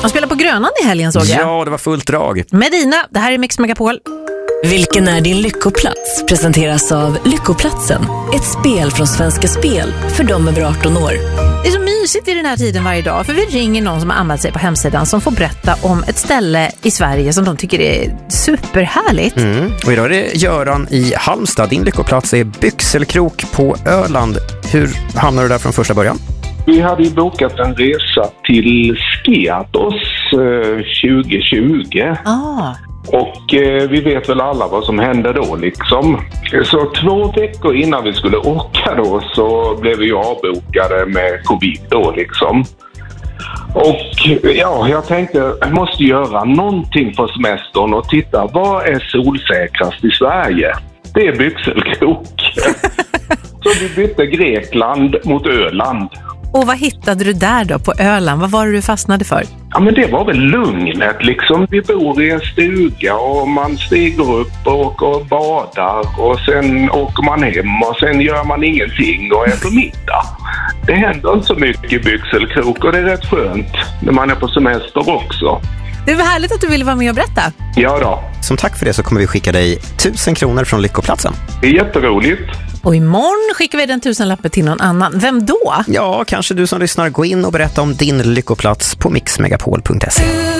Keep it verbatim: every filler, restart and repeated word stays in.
Man spelar på Grönan i helgen, såg jag. Ja, det var fullt drag. Medina, det här är Mix Megapol. Vilken är din lyckoplats? Presenteras av Lyckoplatsen. Ett spel från Svenska Spel för de över arton år. Det är så mysigt i den här tiden varje dag, för vi ringer någon som har anmält sig på hemsidan som får berätta om ett ställe i Sverige som de tycker är superhärligt. Mm. Och idag är det Göran i Halmstad. Din lyckoplats är Byxelkrok på Öland. Hur hamnar du där från första början? Vi hade ju bokat en resa till Skiathos eh, tjugo tjugo. Ah. Och eh, vi vet väl alla vad som hände då liksom. Så två veckor innan vi skulle åka då så blev vi avbokade med covid då liksom. Och ja, jag tänkte jag måste göra någonting för semestern och titta, vad är solsäkrast i Sverige? Det är Byxelkrok. Så vi bytte Grekland mot Öland. Och vad hittade du där då på Öland? Vad var det du fastnade för? Ja, men det var väl lugnet liksom. Vi bor i en stuga och man stiger upp och, och badar och sen åker man hem och sen gör man ingenting och äter middag. Det händer inte så mycket i Byxelkrok och det är rätt skönt när man är på semester också. Det var härligt att du ville vara med och berätta. Ja då. Som tack för det så kommer vi skicka dig tusen kronor från Lyckoplatsen. Det är jätteroligt. Och imorgon skickar vi den tusenlappen till någon annan. Vem då? Ja, kanske du som lyssnar. Gå in och berätta om din lyckoplats på mix megapol punkt se.